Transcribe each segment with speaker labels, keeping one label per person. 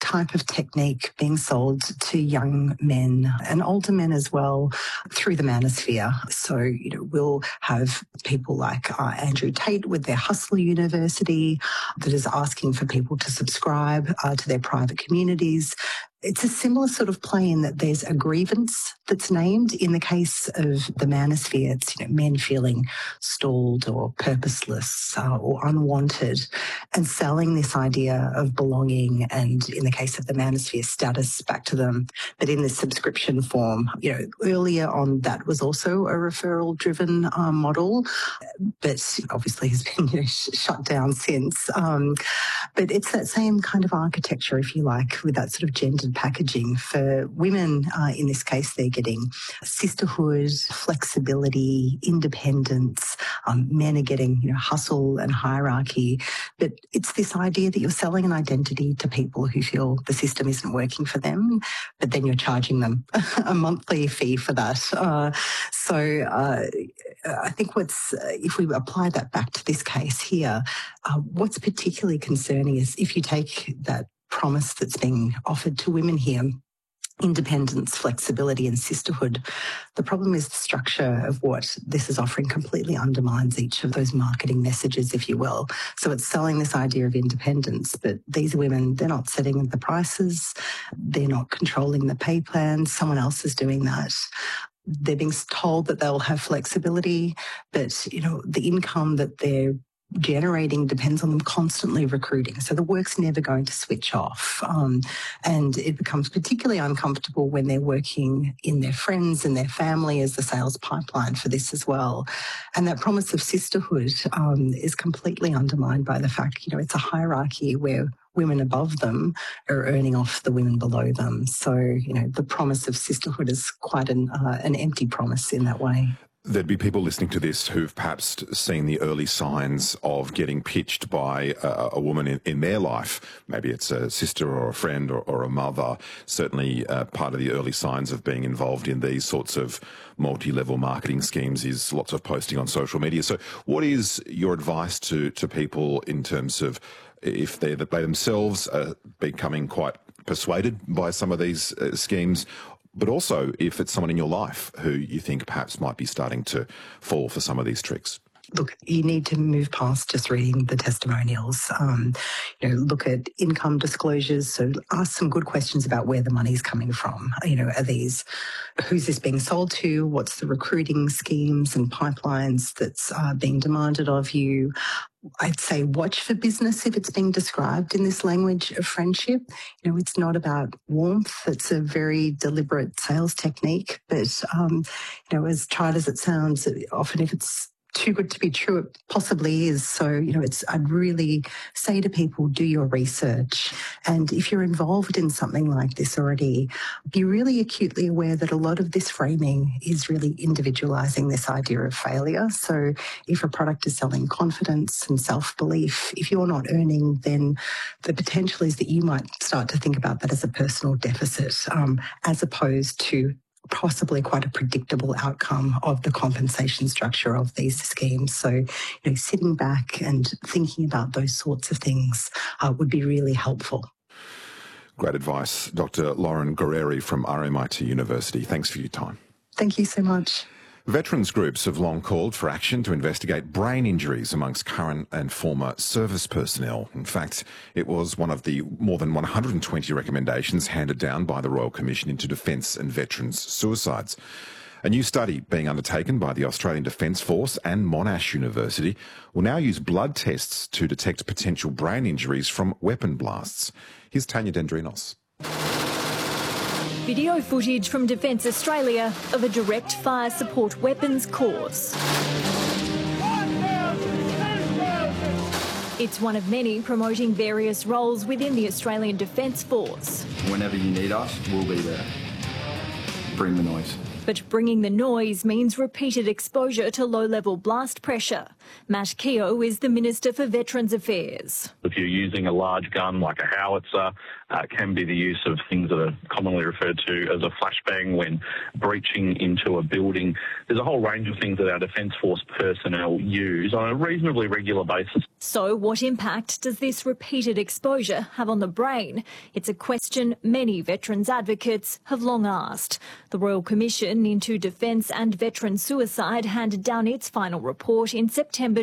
Speaker 1: type of technique being sold to young men and older men as well through the manosphere. So, we'll have people like Andrew Tate with their Hustle University that is asking for people to subscribe to their private communities. It's a similar sort of play in that there's a grievance that's named. In the case of the manosphere, it's men feeling stalled or purposeless or unwanted, and selling this idea of belonging and, in the case of the manosphere, status back to them. But in this subscription form, earlier on that was also a referral-driven model, but obviously has been shut down since. But it's that same kind of architecture, if you like, with that sort of gendered packaging. For women, in this case, they're getting sisterhood, flexibility, independence. Men are getting, hustle and hierarchy. But it's this idea that you're selling an identity to people who feel the system isn't working for them, but then you're charging them a monthly fee for that. I think if we apply that back to this case here, what's particularly concerning is if you take that promise that's being offered to women here, independence, flexibility and sisterhood, the problem is the structure of what this is offering completely undermines each of those marketing messages, if you will. So it's selling this idea of independence, but these women, they're not setting the prices, they're not controlling the pay plans, someone else is doing that. They're being told that they'll have flexibility, but, the income that they're generating depends on them constantly recruiting. So the work's never going to switch off. And it becomes particularly uncomfortable when they're working in their friends and their family as the sales pipeline for this as well. And that promise of sisterhood is completely undermined by the fact, it's a hierarchy where women above them are earning off the women below them. So, the promise of sisterhood is quite an empty promise in that way.
Speaker 2: There'd be people listening to this who've perhaps seen the early signs of getting pitched by a woman in their life. Maybe it's a sister or a friend or a mother. Certainly part of the early signs of being involved in these sorts of multi-level marketing schemes is lots of posting on social media. So what is your advice to people in terms of if they themselves are becoming quite persuaded by some of these schemes, but also if it's someone in your life who you think perhaps might be starting to fall for some of these tricks?
Speaker 1: Look, you need to move past just reading the testimonials. Look at income disclosures. So ask some good questions about where the money's coming from. Who's this being sold to? What's the recruiting schemes and pipelines that's being demanded of you? I'd say watch for business if it's being described in this language of friendship. It's not about warmth. It's a very deliberate sales technique. But, as trite as it sounds, often if it's too good to be true, it possibly is. So, I'd really say to people, do your research. And if you're involved in something like this already, be really acutely aware that a lot of this framing is really individualizing this idea of failure. So if a product is selling confidence and self-belief, if you're not earning, then the potential is that you might start to think about that as a personal deficit, as opposed to possibly quite a predictable outcome of the compensation structure of these schemes. So, sitting back and thinking about those sorts of things would be really helpful.
Speaker 2: Great advice. Dr. Lauren Guerrieri from RMIT University. Thanks for your time.
Speaker 1: Thank you so much.
Speaker 2: Veterans groups have long called for action to investigate brain injuries amongst current and former service personnel. In fact, it was one of the more than 120 recommendations handed down by the Royal Commission into Defence and Veterans Suicides. A new study being undertaken by the Australian Defence Force and Monash University will now use blood tests to detect potential brain injuries from weapon blasts. Here's Tanya Dendrinos.
Speaker 3: Video footage from Defence Australia of a direct fire support weapons course. It's one of many promoting various roles within the Australian Defence Force.
Speaker 4: Whenever you need us, we'll be there. Bring the noise.
Speaker 3: But bringing the noise means repeated exposure to low-level blast pressure. Matt Keogh is the Minister for Veterans Affairs.
Speaker 5: If you're using a large gun like a howitzer, it can be the use of things that are commonly referred to as a flashbang when breaching into a building. There's a whole range of things that our Defence Force personnel use on a reasonably regular basis.
Speaker 3: So what impact does this repeated exposure have on the brain? It's a question many veterans advocates have long asked. The Royal Commission into Defence and Veteran Suicide handed down its final report in September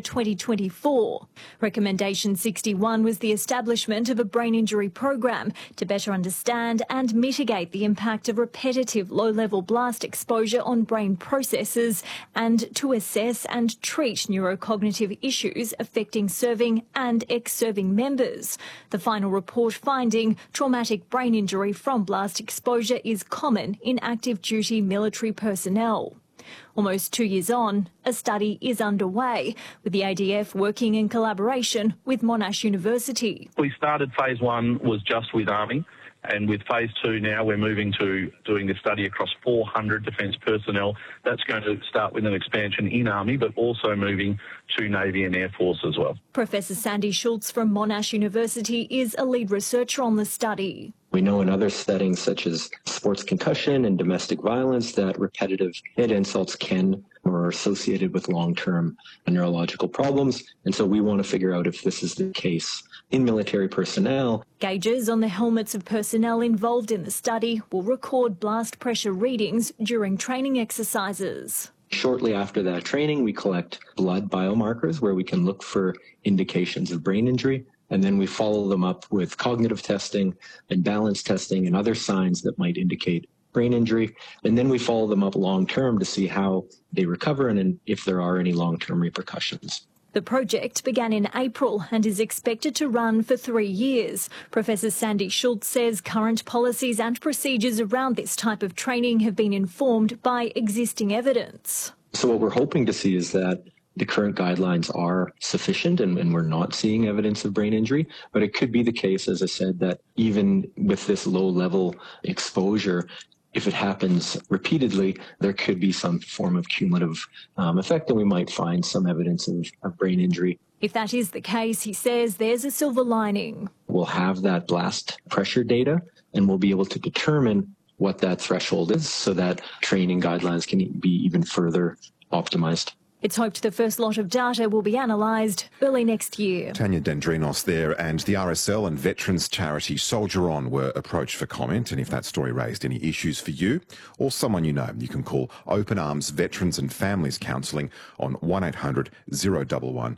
Speaker 3: 2024. Recommendation 61 was the establishment of a brain injury program to better understand and mitigate the impact of repetitive low-level blast exposure on brain processes and to assess and treat neurocognitive issues affecting serving and ex-serving members. The final report finding traumatic brain injury from blast exposure is common in active duty military personnel. Almost 2 years on, a study is underway, with the ADF working in collaboration with Monash University.
Speaker 5: We started phase 1 was just with Army, and with phase 2 now we're moving to doing this study across 400 defence personnel. That's going to start with an expansion in Army, but also moving to Navy and Air Force as well.
Speaker 3: Professor Sandy Schultz from Monash University is a lead researcher on the study.
Speaker 6: We know in other settings such as sports concussion and domestic violence that repetitive head insults can or are associated with long-term neurological problems. And so we want to figure out if this is the case in military personnel.
Speaker 3: Gauges on the helmets of personnel involved in the study will record blast pressure readings during training exercises.
Speaker 6: Shortly after that training, we collect blood biomarkers where we can look for indications of brain injury. And then we follow them up with cognitive testing and balance testing and other signs that might indicate brain injury. And then we follow them up long-term to see how they recover and if there are any long-term repercussions.
Speaker 3: The project began in April and is expected to run for 3 years. Professor Sandy Schultz says current policies and procedures around this type of training have been informed by existing evidence.
Speaker 6: So what we're hoping to see is that the current guidelines are sufficient and we're not seeing evidence of brain injury, but it could be the case, as I said, that even with this low-level exposure, if it happens repeatedly, there could be some form of cumulative effect, and we might find some evidence of brain injury.
Speaker 3: If that is the case, he says there's a silver lining.
Speaker 6: We'll have that blast pressure data, and we'll be able to determine what that threshold is so that training guidelines can be even further optimized.
Speaker 3: It's hoped the first lot of data will be analysed early next year.
Speaker 2: Tanya Dendrinos there, and the RSL and veterans charity Soldier On were approached for comment, and if that story raised any issues for you or someone you know, you can call Open Arms Veterans and Families Counselling on 1800 011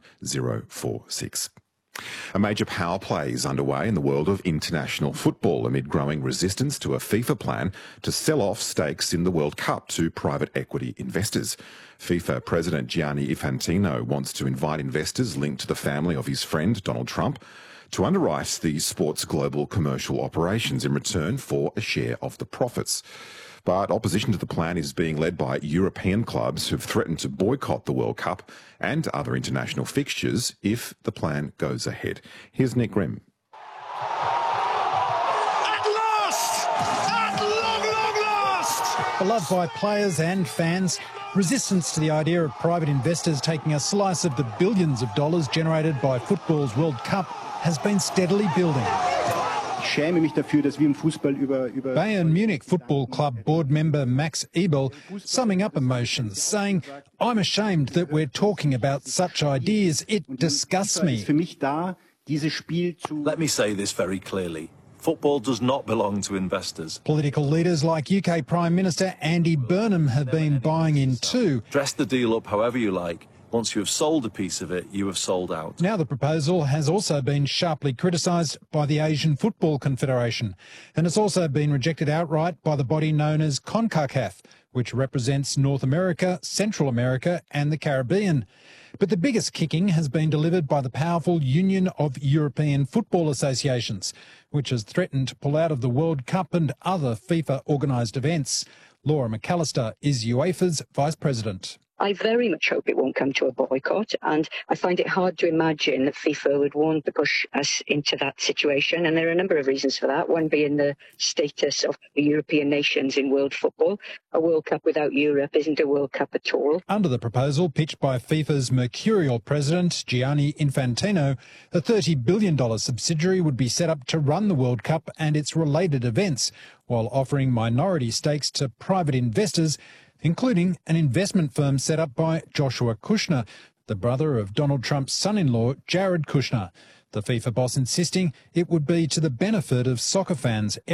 Speaker 2: 046. A major power play is underway in the world of international football amid growing resistance to a FIFA plan to sell off stakes in the World Cup to private equity investors. FIFA President Gianni Infantino wants to invite investors linked to the family of his friend Donald Trump to underwrite the sport's global commercial operations in return for a share of the profits. But opposition to the plan is being led by European clubs who've threatened to boycott the World Cup and other international fixtures if the plan goes ahead. Here's Nick Grimm.
Speaker 7: At last! At long last!
Speaker 8: Beloved by players and fans, resistance to the idea of private investors taking a slice of the billions of dollars generated by football's World Cup has been steadily building. Bayern Munich Football Club board member Max Ebel summing up emotions, saying, "I'm ashamed that we're talking about such ideas. It disgusts me."
Speaker 9: Let me say this very clearly. Football does not belong to investors.
Speaker 8: Political leaders like UK Prime Minister Andy Burnham have been buying in too.
Speaker 9: Dress the deal up however you like. Once you have sold a piece of it, you have sold out.
Speaker 8: Now the proposal has also been sharply criticised by the Asian Football Confederation, and it's also been rejected outright by the body known as CONCACAF, which represents North America, Central America and the Caribbean. But the biggest kicking has been delivered by the powerful Union of European Football Associations, which has threatened to pull out of the World Cup and other FIFA-organised events. Laura McAllister is UEFA's Vice President.
Speaker 10: I very much hope it won't come to a boycott, and I find it hard to imagine that FIFA would want to push us into that situation, and there are a number of reasons for that, one being the status of the European nations in world football. A World Cup without Europe isn't a World Cup at all.
Speaker 8: Under the proposal pitched by FIFA's mercurial president, Gianni Infantino, a $30 billion subsidiary would be set up to run the World Cup and its related events, while offering minority stakes to private investors, including an investment firm set up by Joshua Kushner, the brother of Donald Trump's son-in-law, Jared Kushner. The FIFA boss insisting it would be to the benefit of soccer fans